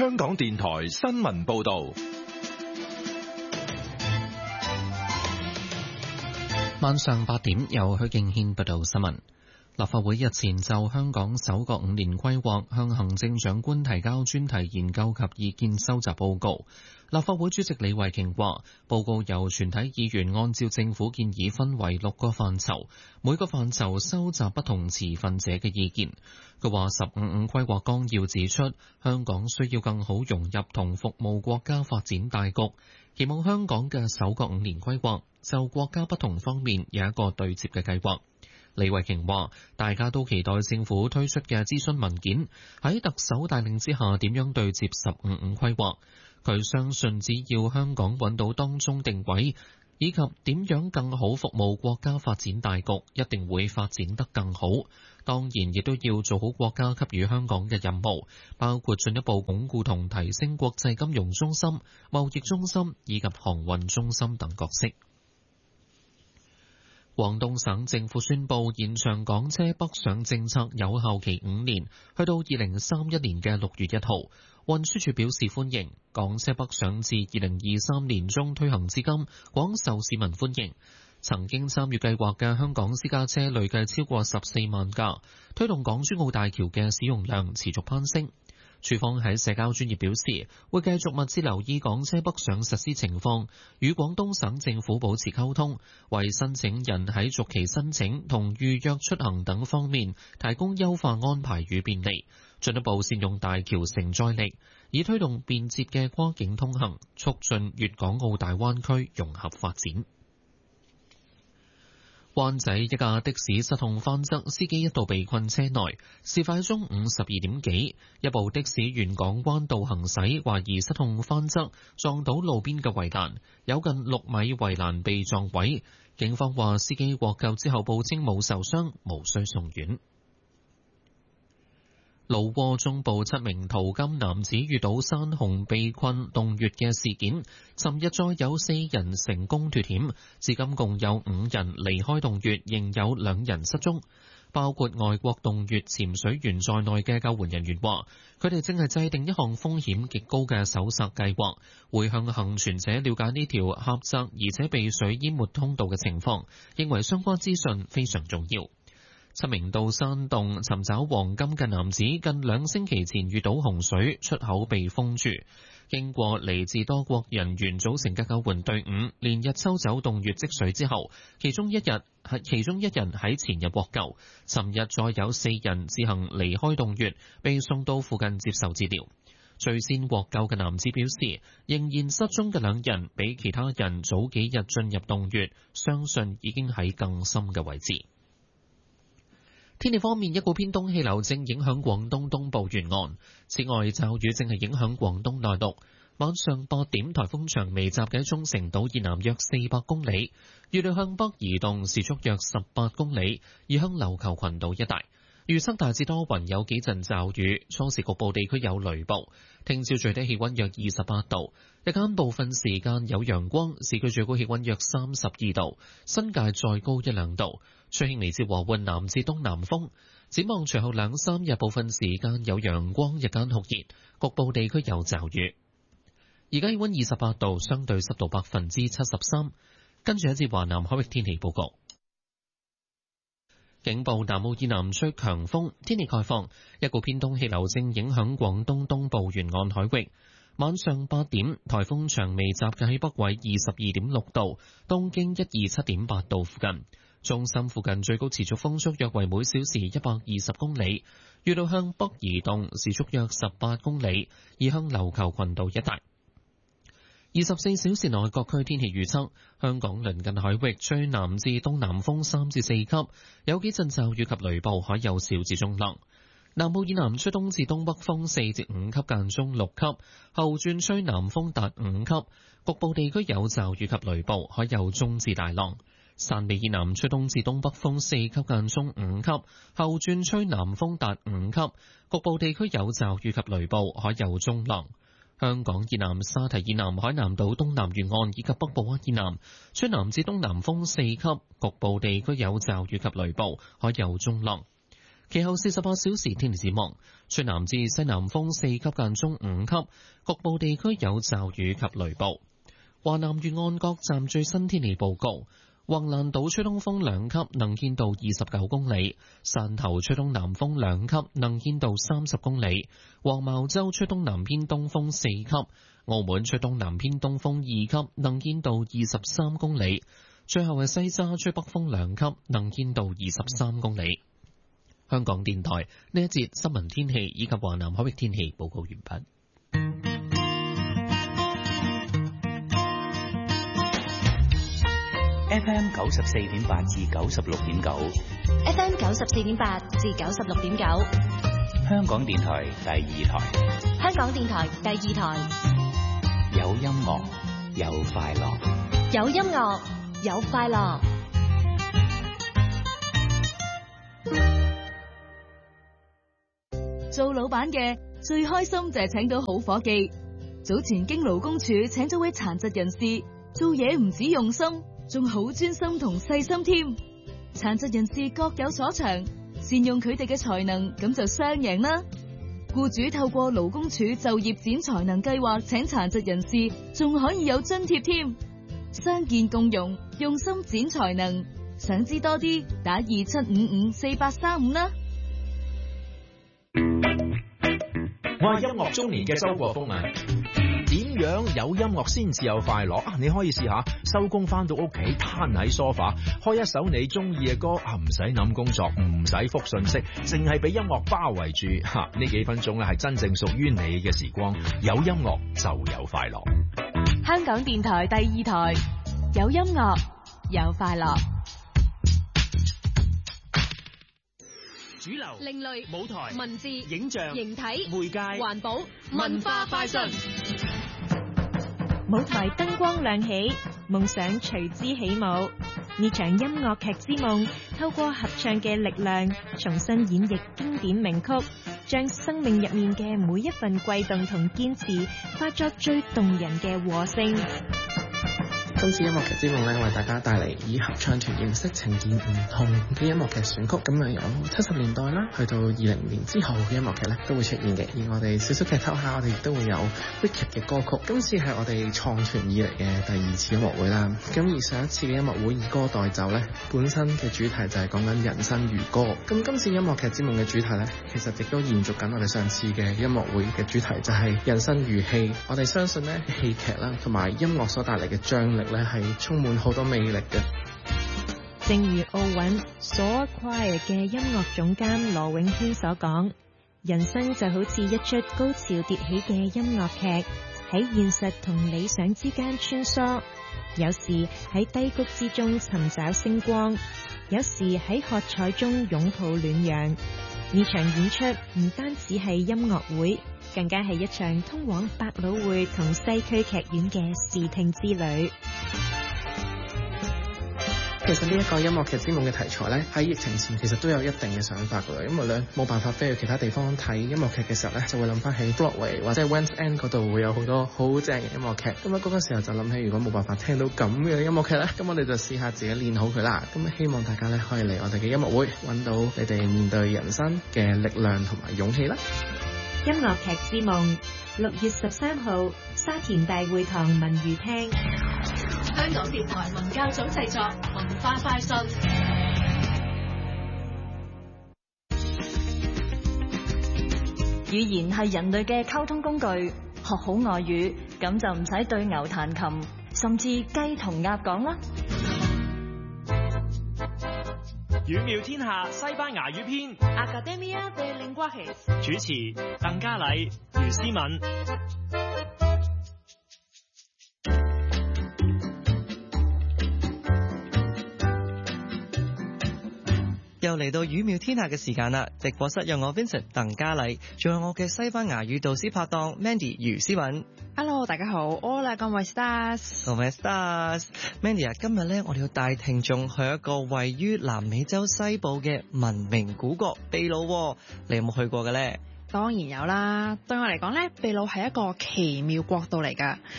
香港電台新聞報道。 晚上8點，由許敬軒報道新聞。立法會日前就香港首個5年規劃向行政長官提交專題研究及意見收集報告。立法會主席李慧瓊話，報告由全體議員按照政府建議分為6個範疇，每個範疇收集不同持份者嘅意見。佢話15規劃綱要指出，香港需要更好融入同服務國家發展大局，期望香港嘅首個5年規劃就國家不同方面有一個對接嘅計劃。李慧瓊話，大家都期待政府推出嘅諮詢文件喺特首帶領之下點樣對接15規劃。佢相信只要香港揾到當中定位，以及點樣更好服務國家發展大局，一定會發展得更好。當然亦都要做好國家給予香港嘅任務，包括進一步鞏固同提升國際金融中心、貿易中心以及航運中心等角色。廣東省政府宣布延長港車北上政策有效期5年，去到2031年嘅6月1號。運輸署表示歡迎，港車北上自2023年中推行至今，廣受市民歡迎。曾經參與計劃嘅香港私家車累計超過14萬架，推動港珠澳大橋嘅使用量持續攀升。署方喺社交專頁表示，會繼續密切留意港車北上實施情況，與廣東省政府保持溝通，為申請人喺續期申請同預約出行等方面提供優化安排與便利，進一步善用大橋承載力，以推動便捷嘅跨境通行，促進粵港澳大灣區融合發展。灣仔一架的士失控翻側，司機一度被困車內。事發中午12點幾，一部的士沿港灣道行駛，懷疑失控翻側，撞到路邊嘅圍欄，有近6米圍欄被撞毀。警方話司機獲救之後報稱冇受傷，無需送院。老撾中部7名淘金男子遇到山洪被困洞穴嘅事件，尋日再有4人成功脫險，至今共有5人離開洞穴，仍有2人失蹤，包括外國洞穴潛水員在內嘅救援人員話，佢哋正係制定一項風險極高嘅搜索計劃，會向幸存者了解呢條狹窄而且被水淹沒通道嘅情況，認為相關資訊非常重要。7名到山洞尋找黃金嘅男子，近2星期前遇到洪水，出口被封住。經過嚟自多國人員組成嘅救援隊伍，連日抽走洞穴積水之後，其中一人喺前日獲救。尋日再有4人自行離開洞穴，被送到附近接受治療。最先獲救嘅男子表示，仍然失蹤嘅2人比其他人早幾日進入洞穴，相信已經喺更深嘅位置。天氣方面，一股偏東氣流正影響廣東東部沿岸，此外驟雨正係影響廣東內陸。晚上8點，颱風長眉集結中城島以南約400公里，預料向北移動，時速約18公里，移向琉球群島一帶。預測大致多雲，有幾陣驟雨，初時局部地區有雷暴。聽朝最低氣溫約28度，日間部分時間有陽光，市區最高氣溫約32度，新界再高1-2度。吹輕微至和緩南至東南風。展望隨後2-3日，部分時間有陽光，日間酷熱，局部地區有驟雨。而家氣溫28度，相對濕度73%。跟住一節華南海域天氣報告。警報：南澳以南吹強風，天氣概況，一股偏東氣流正影響廣東東部沿岸海域。晚上8點，颱風長眉集結喺北緯22.6度，東經127.8度附近。中心附近最高持續風速約為每小時120公里，預料向北移動，時速約18公里，移向琉球群島一帶。24小時內各區天氣預測：香港鄰近海域吹南至東南風3至4級，有幾陣驟雨及雷暴，海有小至中浪。南澳以南吹東至東北風4至5級，間中6級，後轉吹南風達5級，局部地區有驟雨及雷暴，海有中至大浪。汕尾以南吹東至東北風4級，間中5級，後轉吹南風達5級，局部地區有驟雨及雷暴，海有中浪。香港以南沙堤以南海南島東南沿岸以及北部灣以南吹南至東南風4級，局部地區有驟雨及雷暴，海有中浪。 其後48小時天氣展望，吹南至西南風4級間中5級，局部地區有驟雨及雷暴。華南沿岸各站最新天氣報告：橫瀾島吹東風2級，能見度29公里；汕頭吹東南風2級，能見度30公里；黃茅洲吹東南偏東風4級；澳門吹東南偏東風2級，能見度23公里。最後係西沙吹北風2級，能見度23公里。香港電台呢一節新聞天氣以及華南海域天氣報告完畢。 FM 94.8至96.9 ，FM 94.8至96.9， 香港電台第2台， 香港電台第2台， 有音樂，有快樂， 有音樂，有快樂。 做老闆嘅最開心就係請到好伙計。早前經勞工處請咗位殘疾人士，做嘢唔止用心，仲好專心同細心添。殘疾人士各有所長，善用佢哋嘅才能，咁就雙贏啦。僱主透過勞工處就業展才能計劃請殘疾人士，仲可以有津貼添。相見共融，用心展才能。想知多啲，打27554835啦。 我係音樂中年嘅周國峰啊！點樣有音樂先至有快樂啊？你可以試下收工翻到屋企，攤喺梳化，開一首你中意嘅歌啊，唔使諗工作，唔使覆信息，淨係俾音樂包圍住吓，呢幾分鐘咧係真正屬於你嘅時光。有音樂就有快樂。 香港電台第2台，有音樂有快樂。 主流、 另類、 舞台、 文字、 影像、 形體、 媒介、 環保、文化快訊。 舞台燈光亮起，夢想隨之起舞。呢場音樂劇之夢，透過合唱嘅力量，重新演繹經典名曲，將生命入面嘅每一份悸動同堅持，化作最動人嘅和聲。 今次音樂劇之夢咧，為大家帶嚟以合唱團形式呈現唔同嘅音樂劇選曲，咁啊由70年代啦，去到20年之後嘅音樂劇咧都會出現嘅。而我哋少少劇透下，我哋亦都會有 Wicked 嘅歌曲。今次係我哋創團以嚟嘅第2次音樂會啦。咁而上一次嘅音樂會以歌代奏咧，本身嘅主題就係講緊人生如歌。咁今次音樂劇之夢嘅主題咧，其實亦都延續緊我哋上次嘅音樂會嘅主題，就係人生如戲。我哋相信咧，戲劇啦同埋音樂所帶嚟嘅張力咧，係充滿好多魅力嘅。 正如奧運所 choir 嘅音樂總監羅永軒所講，人生就好似一出高潮迭起嘅音樂劇，喺現實同理想之間穿梭，有時喺低谷之中尋找星光，有時喺喝彩中擁抱暖陽。呢場演出唔單止係音樂會，更加係一場通往百老匯同西區劇院嘅視聽之旅。 其實呢一個音樂劇之夢嘅題材咧，喺疫情前其實都有一定嘅想法㗎啦，因為咧冇辦法飛去其他地方睇音樂劇嘅時候咧，就會諗翻起 Broadway 或者 West End 嗰度會有好多好正嘅音樂劇。咁啊嗰個時候就諗起，如果冇辦法聽到咁嘅音樂劇咧，咁我哋就試下自己練好佢啦。咁希望大家咧可以嚟我哋嘅音樂會，揾到你哋面對人生嘅力量同埋勇氣啦。 音樂劇之夢，6月13號，沙田大會堂文娛廳。 香港電台文教組製作，文化快訊。 語言係人類嘅溝通工具，學好外語，咁就唔使對牛彈琴，甚至雞同鴨講啦。 語妙天下西班牙語篇 Academia de Lenguajes， 主持鄧嘉麗、余思敏。 又嚟到語妙天下嘅時間啦！直播室有我 Vincent 鄧嘉麗，仲有我嘅西班牙語導師拍檔 Mandy 余思敏。 Hello， 大家好 ，Hola， 各位 stars， Mandy 啊，今日咧我哋要帶聽眾去一個位於南美洲西部嘅文明古國秘魯，你有冇去過嘅咧？ 當然有啦，對我嚟講咧，秘魯係一個奇妙國度嚟噶。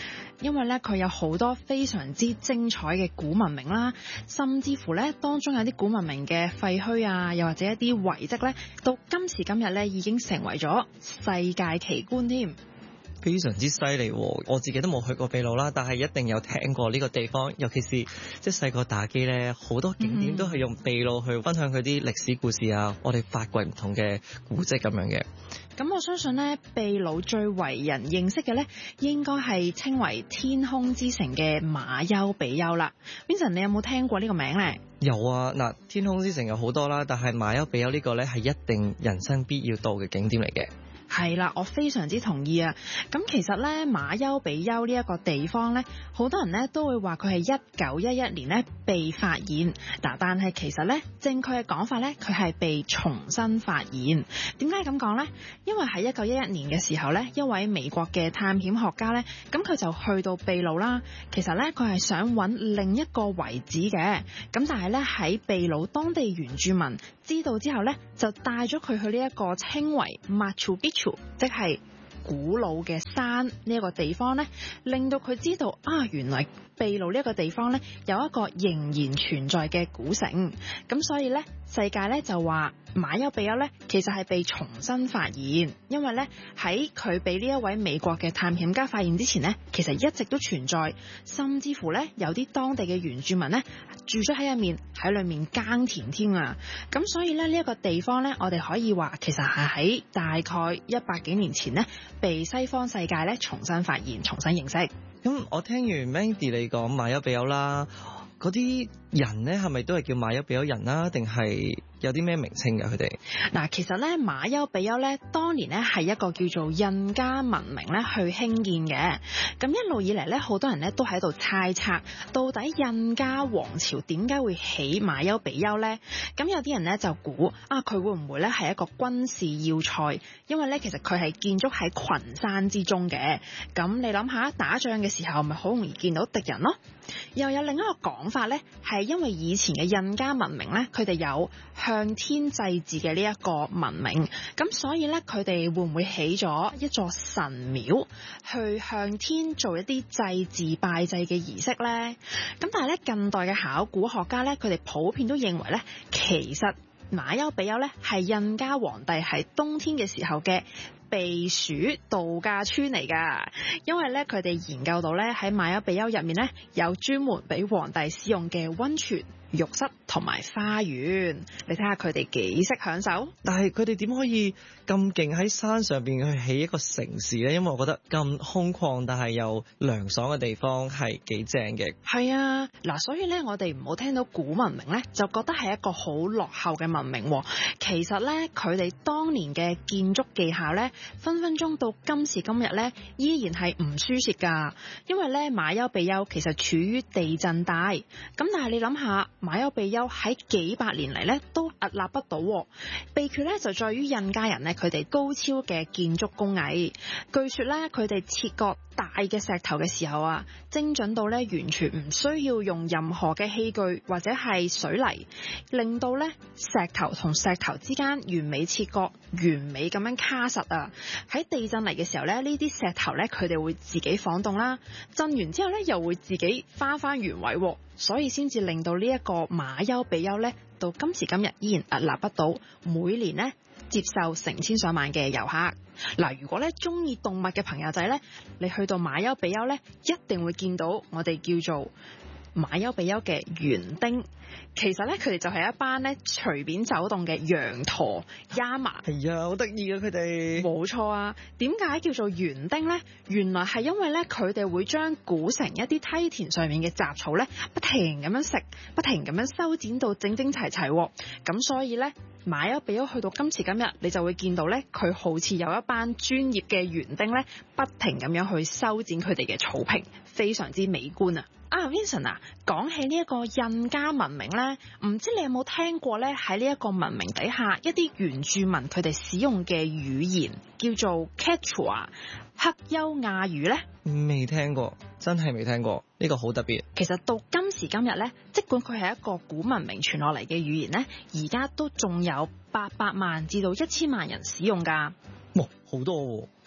因為咧佢有好多非常之精彩嘅古文明啦，甚至乎咧當中有啲古文明嘅廢墟啊，又或者一啲遺跡咧，到今時今日咧已經成為咗世界奇觀添。 非常之犀利喎！我自己都冇去過秘魯啦，但係一定有聽過呢個地方，尤其是即係細個打機咧，好多景點都係用秘魯去分享佢啲歷史故事啊，我哋發掘唔同嘅古蹟咁樣嘅。 咁我相信咧，秘魯最為人認識嘅咧，應該係稱為天空之城嘅馬丘比丘啦。Vincent， 你有冇聽過呢個名咧？ 有啊，嗱，天空之城有好多啦，但係馬丘比丘呢個咧係一定人生必要到嘅景點嚟嘅。 係啦，我非常之同意啊！咁其實咧，馬丘比丘呢一個地方咧，好多人咧都會話佢係1911年咧被發現，但係其實咧正確嘅講法咧，佢係被重新發現。點解咁講咧？因為喺1911年嘅時候咧，一位美國嘅探險學家咧，咁佢就去到秘魯啦。其實咧，佢係想揾另一個遺址嘅，咁但係咧喺秘魯當地原住民知道之後咧，就帶咗佢去呢一個稱為 Machu Picchu， 即係古老嘅山呢一個地方咧，令到佢知道啊，原來秘魯呢一個地方咧有一個仍然存在嘅古城。咁所以咧，世界咧就話馬丘比丘咧其實係被重新發現，因為咧喺佢被呢一位美國嘅探險家發現之前咧，其實一直都存在，甚至乎咧有啲當地嘅原住民咧住咗喺入面，喺裏面耕田添啊。咁所以咧呢一個地方咧，我哋可以話其實係喺大概100幾年前咧被西方世界咧重新發現、重新認識。 咁我聽完 Mandy 你講馬丘比丘啦，嗰啲人咧係咪都係叫馬丘比丘人啦？定係有啲咩名稱㗎佢哋？ 嗱，其實咧馬丘比丘咧當年咧係一個叫做印加文明咧去興建嘅。咁一路以嚟咧，好多人咧都喺度猜測，到底印加王朝點解會起馬丘比丘咧？咁有啲人咧就估啊，佢會唔會咧係一個軍事要塞？因為咧其實佢係建築喺群山之中嘅。咁你諗下，打仗嘅時候咪好容易見到敵人咯。又有另一個講法咧，係因為以前嘅印加文明咧，佢哋有向天祭祀嘅呢一個文明，咁所以咧佢哋會唔會起咗一座神廟去向天做一啲祭祀拜祭嘅儀式咧？咁但係咧近代嘅考古學家咧，佢哋普遍都認為咧，其實馬丘比丘咧係印加皇帝喺冬天嘅時候嘅避暑度假村嚟㗎，因為咧佢哋研究到咧喺馬丘比丘入面咧有專門俾皇帝使用嘅溫泉、浴室同埋花園，你睇下佢哋幾識享受。 但係佢哋點可以咁勁喺山上邊去起一個城市咧？因為我覺得咁空曠但係又涼爽嘅地方係幾正嘅。 係啊，嗱，所以咧我哋唔好聽到古文明咧就覺得係一個好落後嘅文明。其實咧佢哋當年嘅建築技巧咧，分分鐘到今時今日咧依然係唔輸蝕㗎。因為咧馬丘比丘其實處於地震帶，咁但係你諗下，馬丘比丘喺幾百年嚟咧都屹立不倒，秘訣咧就在於印加人咧佢哋高超嘅建築工藝。據說咧佢哋切割大嘅石頭嘅時候啊，精準到咧完全唔需要用任何嘅器具或者係水泥，令到咧石頭同石頭之間完美切割，完美咁樣卡實啊！喺地震嚟嘅時候咧，呢啲石頭咧佢哋會自己晃動啦，震完之後咧又會自己翻原位，所以先至令到呢一個馬丘比丘咧到今時今日依然屹立不倒，每年咧接受成千上萬嘅遊客。嗱，如果咧中意動物嘅朋友仔咧，你去到馬丘比丘咧，一定會見到我哋叫做馬丘比丘嘅園丁。其實咧佢哋就係一班咧隨便走動嘅羊駝 llama。 係啊，好得意啊佢哋。 冇錯啊，點解叫做園丁咧？原來係因為咧佢哋會將古城一啲梯田上面嘅雜草咧不停咁樣食，不停咁樣修剪到整整齊齊。咁所以咧馬丘比丘去到今時今日，你就會見到咧佢好似有一班專業嘅園丁咧不停咁樣去修剪佢哋嘅草坪，非常之美觀啊！Vincent 啊，講起呢一個印加文明咧，唔知你有冇聽過咧？喺呢一個文明底下，一啲原住民佢哋使用嘅語言叫做 Quechua 克丘亞語咧？ 未聽過，真係未聽過，呢個好特別。 其實到今時今日咧，即管佢係一個古文明傳落嚟嘅語言咧，而家都仲有800萬至到1000萬人使用㗎。 哇，好多喎！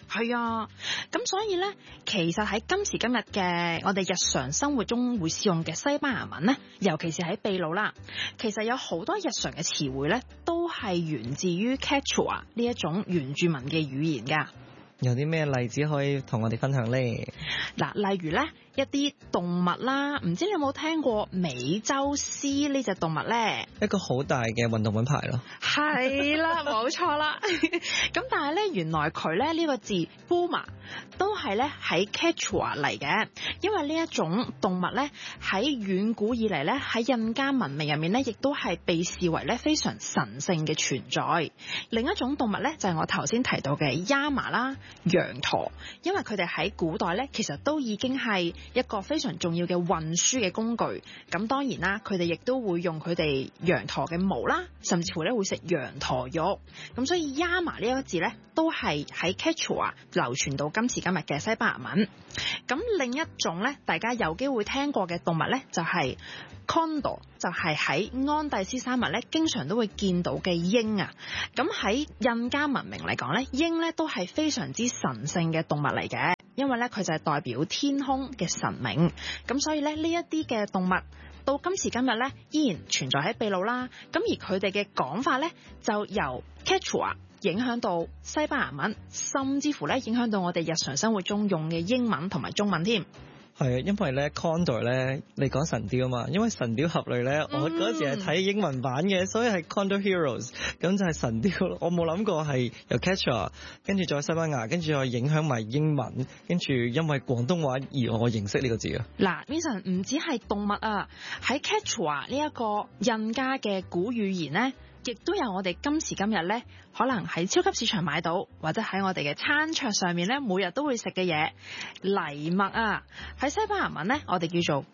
係啊，咁所以咧，其實喺今時今日嘅我哋日常生活中會使用嘅西班牙文咧，尤其是喺秘魯啦，其實有好多日常嘅詞彙咧，都係源自於 Quechua 呢一種原住民嘅語言㗎。 有啲咩例子可以同我哋分享咧？ 嗱，例如咧一啲動物啦，唔知你有冇聽過美洲獅呢隻動物咧？ 一個好大嘅運動品牌咯。 係啦，冇錯啦。咁但係咧，原來佢咧呢個字 Puma 都係咧喺 Quechua 嚟嘅，因為呢一種動物咧喺遠古以嚟咧喺印加文明入面咧，亦都係被視為咧非常神聖嘅存在。另一種動物咧就係我頭先提到嘅 llama 啦，羊駝，因為佢哋喺古代咧其實都已經係一個非常重要嘅運輸嘅工具。咁當然啦，佢哋亦都會用佢哋羊駝嘅毛啦，甚至乎咧會食羊駝肉。咁所以 llama 呢一個字咧都係喺 Quechua 流傳到今時今日嘅西班牙文。咁另一種咧，大家有機會聽過嘅動物咧，就係 Condor， 就係喺安第斯山脈咧經常都會見到嘅鷹啊。咁喺印加文明嚟講咧，鷹咧都係非常之神聖嘅動物嚟嘅，因為咧佢就係代表天空嘅神明。咁所以咧呢一啲嘅動物到今時今日咧依然存在喺秘魯啦。咁而佢哋嘅講法咧就由 Quechua影響到西班牙文，甚至乎咧影響到我哋日常生活中用嘅英文同埋中文添。 係啊，因為咧 Condor 咧，你講神雕啊嘛，因為神雕俠侶咧，我嗰時係睇英文版嘅，所以係 Condor Heroes， 咁就係神雕。我冇諗過係由 Quechua， 跟住再西班牙，跟住再影響埋英文，跟住因為廣東話而我認識呢個字啊。 嗱 ，Vincent 唔止係動物啊，喺 Quechua 呢一個印加嘅古語言咧，亦都有我哋今時今日咧，可能喺超級市場買到，或者喺我哋嘅餐桌上面咧，每日都會食嘅嘢，藜麥啊，喺西班牙文咧，我哋叫做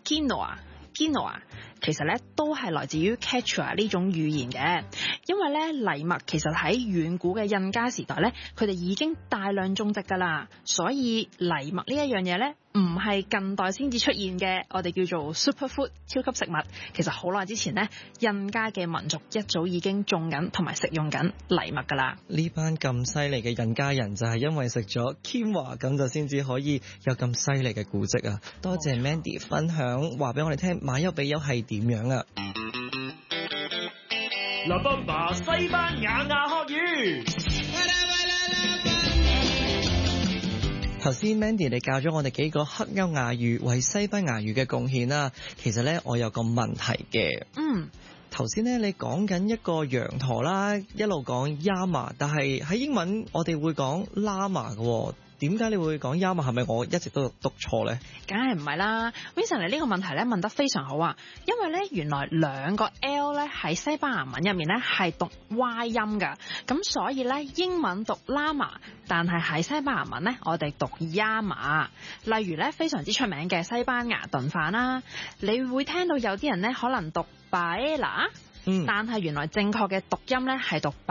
quinoa。其實咧都係來自於 Quechua 呢種語言嘅，因為咧藜麥其實喺遠古嘅印加時代咧，佢哋已經大量種植㗎啦，所以藜麥呢一樣嘢咧唔係近代先至出現嘅，我哋叫做 superfood 超級食物。其實好耐之前咧，印加嘅民族一早已經種緊同埋食用緊藜麥㗎啦。 呢班咁犀利嘅印加人就係因為食咗 quinoa 咁就先至可以有咁犀利嘅古蹟啊！多謝 Mandy 分享，話俾我哋聽馬丘比丘係點樣啊 La Bamba 西班牙雅學語。 頭先 Mandy 你教咗我哋幾個黑歐雅語為西班牙語嘅貢獻啦，其實咧我有個問題嘅。頭先咧你講緊一個羊駝啦，一路講 llama， 但係喺英文我哋會講 llama 嘅。點解你會講 llama？ 係咪我一直都讀錯咧？ 梗係唔係啦 ，Vincent 你呢個問題咧問得非常好啊！因為咧原來兩個 L 咧喺西班牙文入面咧係讀 Y 音㗎，咁所以咧英文讀 llama， 但係喺西班牙文咧我哋讀 llama。例如咧非常之出名嘅西班牙燉飯啦，你會聽到有啲人咧可能讀 paella，但係原來正確嘅讀音咧係讀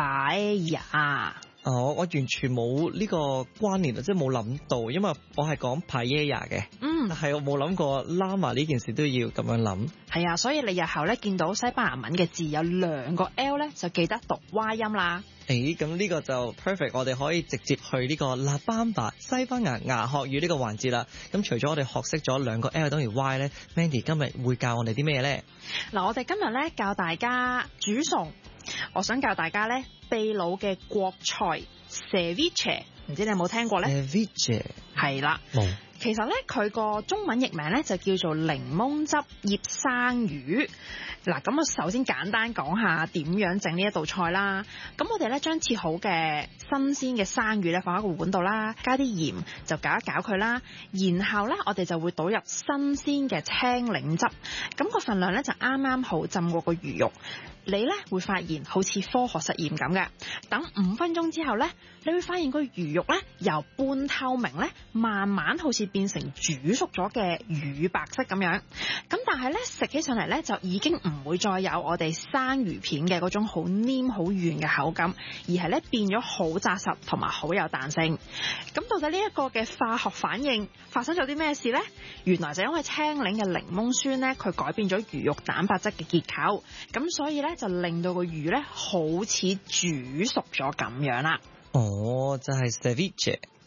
paella。 我完全冇呢個關聯啊，即係冇諗到，因為我係講 paella 嘅，但係我冇諗過 llama 呢件事都要咁樣諗。 係啊，所以你日後咧見到西班牙文嘅字有兩個 L 咧，就記得讀 Y 音啦。 咁呢個就 perfect， 我哋可以直接去呢個 La Bamba 西班牙雅學語呢個環節啦。咁除咗我哋學識咗兩個 L 等於 Y 咧 ，Mandy 今日會教我哋啲咩咧？ 嗱，我哋今日咧教大家煮餸，我想教大家咧秘魯嘅國菜 ceviche， 唔知你有冇聽過咧 ？ceviche 係啦，其實咧佢個中文譯名咧就叫做檸檬汁醃生魚。嗱，咁我首先簡單講下點樣整呢一道菜啦。咁我哋咧將切好嘅新鮮嘅生魚咧放喺個碗度啦，加啲鹽就攪一攪佢啦。然後咧我哋就會倒入新鮮嘅青檸汁，咁個份量咧就啱啱好浸過個魚肉。你咧會發現好似科學實驗咁嘅，等5分鐘之後咧，你會發現個魚肉咧由半透明咧慢慢好似變成煮熟咗嘅乳白色咁樣。咁但係咧食起上嚟咧就已經唔會再有我哋生魚片嘅嗰種好黏好軟嘅口感，而係咧變咗好紮實同埋好有彈性。咁到底呢一個嘅化學反應發生咗啲咩事咧？原來就因為青檸嘅檸檬酸咧，佢改變咗魚肉蛋白質嘅結構，咁所以咧就令到個魚咧好似煮熟咗咁樣啦。 就係 ceviche。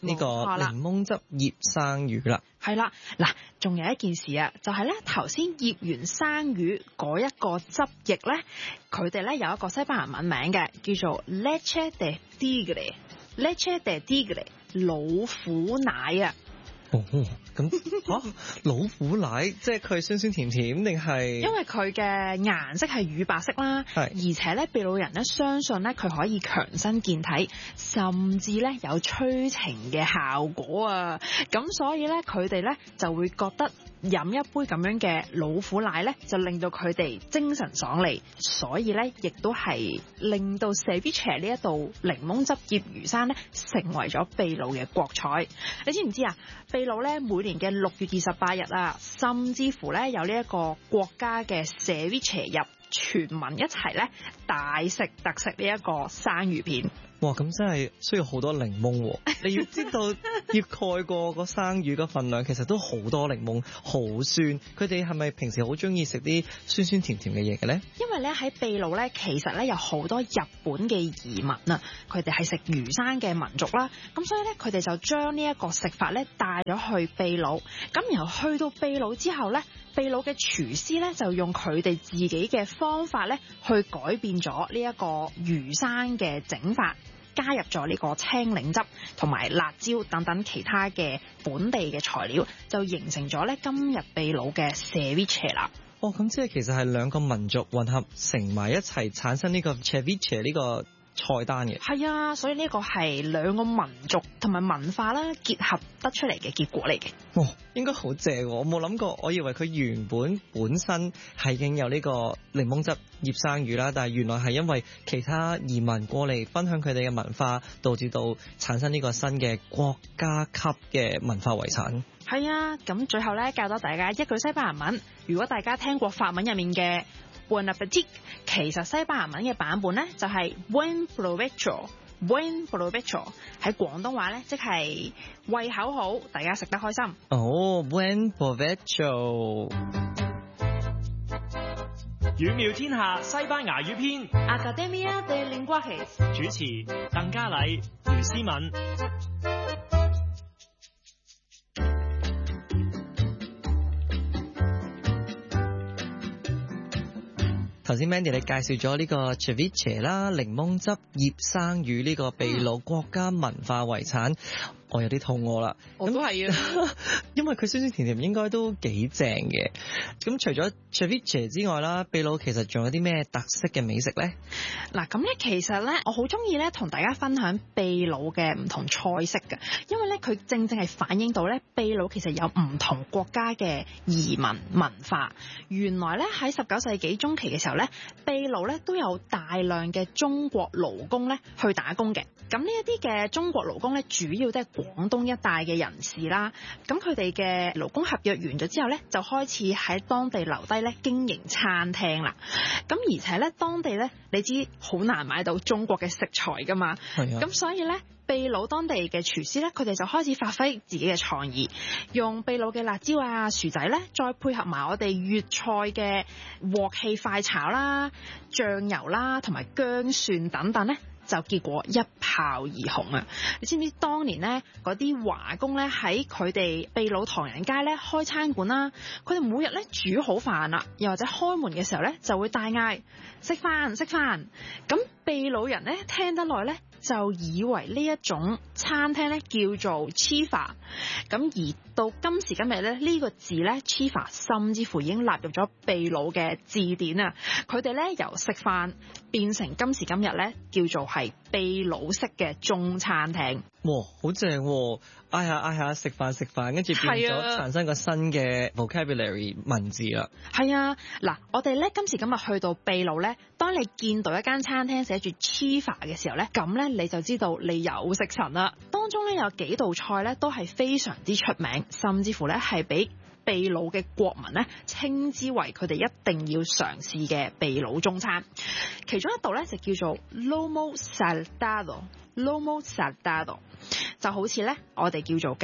呢個檸檬汁醃生魚啦。 係啦，嗱，仲有一件事啊，就係咧頭先醃完生魚嗰一個汁液咧，佢哋咧有一個西班牙文名嘅，叫做 leche de tigre。leche de tigre 老虎奶啊。 哦，咁老虎奶即係佢酸酸甜甜定係？因為佢嘅顏色係乳白色啦，而且咧秘魯人咧相信咧佢可以強身健體，甚至咧有催情嘅效果啊！咁所以咧佢哋咧就會覺得飲一杯咁樣嘅老虎奶咧，就令到佢哋精神爽利，所以咧亦都係令到 ceviche 呢一道檸檬汁醃魚生咧成為咗秘魯嘅國菜。你知唔知啊？秘魯咧每年嘅6月28日啊，甚至乎咧有呢一個國家嘅 ceviche 日，全民一齊咧大食特食呢一個生魚片。 哇！咁真係需要好多檸檬喎。你要知道醃蓋過個生魚嘅份量，其實都好多檸檬，好酸。佢哋係咪平時好中意食啲酸酸甜甜嘅嘢嘅咧？因為咧喺秘魯咧，其實咧有好多日本嘅移民啊，佢哋係食魚生嘅民族啦。咁所以咧，佢哋就將呢一個食法咧帶咗去秘魯。咁然後去到秘魯之後咧，秘魯嘅廚師咧就用佢哋自己嘅方法咧去改變咗呢一個魚生嘅整法，加入咗呢個青檸汁同埋辣椒等等其他嘅本地嘅材料，就形成咗咧今日秘魯嘅 ceviche 啦。哦，咁即係其實係兩個民族混合成埋一齊產生呢個 ceviche 呢個菜單嘅。係啊，所以呢個係兩個民族同埋文化啦結合得出嚟嘅結果嚟嘅。哦，應該好正喎！我冇諗過，我以為佢原本身係已經有呢個檸檬汁醃生魚啦，但係原來係因為其他移民過嚟分享佢哋嘅文化，導致到產生呢個新嘅國家級嘅文化遺產。係啊，咁最後咧教多大家一句西班牙文。如果大家聽過法文入面嘅 Bon appetit， 其實西班牙文嘅版本咧就係 Buen provecho。Buen provecho 喺廣東話咧，即係胃口好，大家食得開心。哦 ，Buen provecho。 語妙天下西班牙語篇 Academia de Lenguajes 主持鄧嘉禮、姚思敏。 頭先 Mandy 你介紹咗呢個 ceviche 啦，檸檬汁醃生魚呢個秘魯國家文化遺產。我有啲肚餓啦，我都係啊，因為佢酸酸甜甜應該都幾正嘅。咁除咗 ceviche 之外啦，秘魯其實仲有啲咩特色嘅美食咧？嗱，咁咧其實咧，我好中意咧同大家分享秘魯嘅唔同菜式嘅，因為咧佢正正係反映到咧秘魯其實有唔同國家嘅移民文化。原來咧喺19世紀中期嘅時候咧，秘魯咧都有大量嘅中國勞工咧去打工嘅。咁呢一啲嘅中國勞工咧，主要都係廣東一帶嘅人士啦。咁佢哋嘅勞工合約完咗之後咧，就開始喺當地留低咧經營餐廳啦。咁而且咧，當地咧你知好難買到中國嘅食材噶嘛。係啊。咁所以咧，秘魯當地嘅廚師咧，佢哋就開始發揮自己嘅創意，用秘魯嘅辣椒啊、薯仔咧，再配合埋我哋粵菜嘅鑊氣快炒啦、醬油啦同埋薑蒜等等咧，就結果一炮而紅啊！你知唔知當年咧嗰啲華工咧喺佢哋秘魯唐人街咧開餐館啦，佢哋每日咧煮好飯啦，又或者開門嘅時候咧就會大嗌食飯食飯。咁秘魯人咧聽得耐咧就以為呢一種餐廳咧叫做 chifa。咁而到今時今日咧呢個字咧 chifa 甚至乎已經納入咗秘魯嘅字典啊！佢哋咧由食飯變成今時今日咧叫做係秘魯式嘅中餐廳。哇，好正喎！嗌下食飯，跟住變咗產生個新嘅 vocabulary 文字啦。係啊，嗱，我哋咧今時今日去到秘魯咧，當你見到一間餐廳寫住 chifa 嘅時候咧，咁咧你就知道你有食神啦。當中咧有幾道菜咧都係非常之出名，甚至乎咧係俾秘魯嘅國民咧稱之為佢哋一定要嘗試嘅秘魯中餐。其中一道咧就叫做 lomo saltado， lomo saltado 就好似咧我哋叫做嘅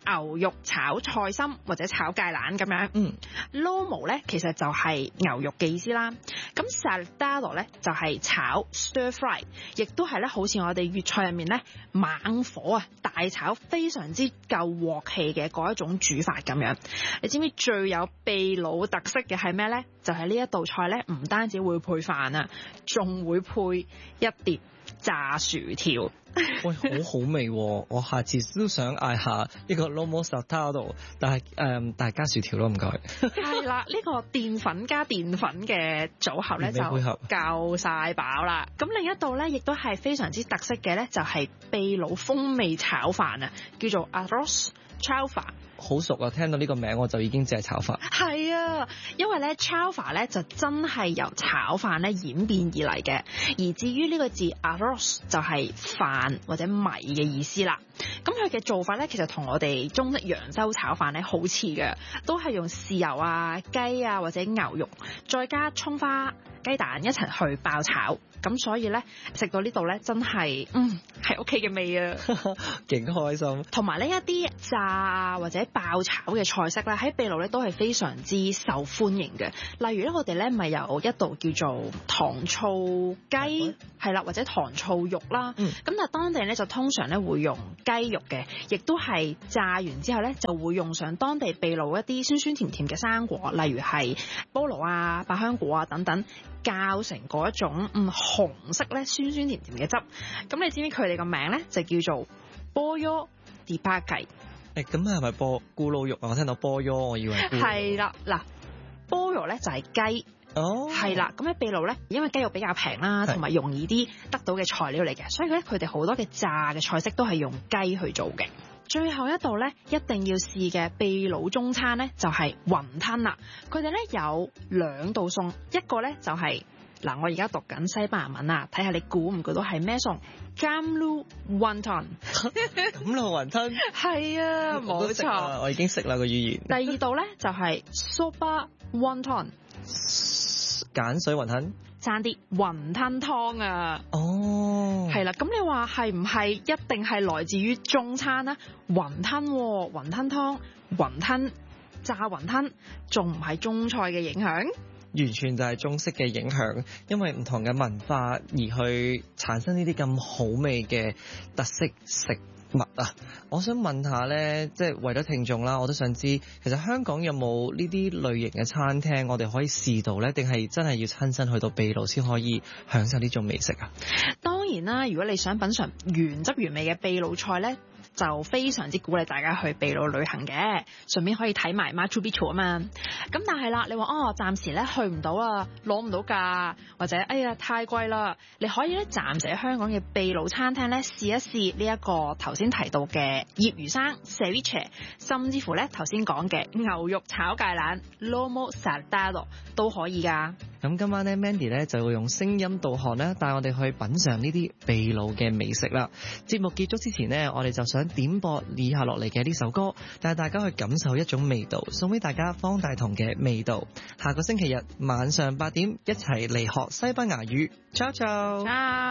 牛肉炒菜心或者炒芥蘭咁樣。Lomo 咧其實就係牛肉嘅意思啦。咁 Saltado 咧就係炒 stir fry， 亦都係咧好似我哋粵菜入面咧猛火啊大炒非常之夠鑊氣嘅嗰一種煮法咁樣。你知唔知最有秘魯特色嘅係咩咧？就係呢一道菜咧，唔單止會配飯啊，仲會配一碟炸薯條。 喂，好好味喎！我下次都想嗌下呢個 Lomo Saltado， 但係加薯條咯，唔該。 係啦，呢個澱粉加澱粉嘅組合咧就夠晒飽啦。咁另一道咧，亦都係非常之特色嘅咧，就係秘魯風味炒飯啊，叫做 Arroz Chaufa。 好熟啊！聽到呢個名我就已經淨係炒飯。 係啊，因為咧 chaufa 咧就真係由炒飯咧演變而嚟嘅，而至於呢個字 arroz 就係飯或者米嘅意思啦。咁佢嘅做法咧，其實同我哋中式揚州炒飯咧好似嘅，都係用豉油啊、雞啊或者牛肉，再加葱花、雞蛋一齊去爆炒。咁所以咧食到呢度咧真係係屋企嘅味啊， 勁開心。同埋呢一啲炸或者爆炒嘅菜式咧，喺秘魯咧都係非常之受歡迎嘅。例如咧，我哋咧咪有一道叫做糖醋雞，係啦，或者糖醋肉啦。咁但係當地咧就通常咧會用雞肉嘅，亦都係炸完之後咧就會用上當地秘魯一啲酸酸甜甜嘅生果，例如係菠蘿啊、百香果啊等等，較成嗰一種紅色咧酸酸甜甜嘅汁。咁你知唔知佢哋個名咧就叫做 Pollo de Paca。 咁係咪咕嚕肉啊？我聽到波優，我以為係啦。嗱，菠蘿咧就係雞，係啦。咁喺秘魯咧，因為雞肉比較平啦，同埋容易啲得到嘅材料嚟嘅，所以咧佢哋好多嘅炸嘅菜式都係用雞去做嘅。最後一道咧一定要試嘅秘魯中餐咧就係雲吞啦。佢哋咧有兩道餸，一個咧就係嗱，我而家讀緊西班牙文啊，睇下你估唔估到係咩餸？Gamlu wonton。 咁咯，雲吞係啊，冇錯， 我已經識啦個語言。 第二道咧就係 sopa wonton， 鹼水雲吞， 爭啲雲吞湯啊。係啦，咁你話係唔係一定係來自於中餐啊？雲吞、雲吞湯、雲吞炸雲吞，仲唔係中菜嘅影響？ 完全就係中式嘅影響，因為唔同嘅文化而去產生呢啲咁好味嘅特色食物啊！我想問下呢，即係為咗聽眾啦，我都想知其實香港有冇呢啲類型嘅餐廳我哋可以試到呢？定係真係要親身去到秘魯先可以享受呢種美食啊？當然啦，如果你想品嚐原汁原味嘅秘魯菜呢，就非常之鼓勵大家去秘魯旅行嘅，順便可以睇埋 Machu Picchu 啊嘛。咁但係啦，你話暫時咧去唔到啊，攞唔到價，或者哎呀太貴啦，你可以咧暫時喺香港嘅秘魯餐廳咧試一試呢一個頭先提到嘅醃魚生 ceviche， 甚至乎咧頭先講嘅牛肉炒芥蘭 Lomo Saltado 都可以㗎。咁今晚咧 Mandy 咧就會用聲音導航咧帶我哋去品嚐呢啲秘魯嘅美食啦。節目結束之前呢，我哋就想點播以下落嚟嘅呢首歌，帶大家去感受一種味道，送俾大家方大同嘅味道。下個星期日晚上8點一齊嚟學西班牙語。Ciao ciao。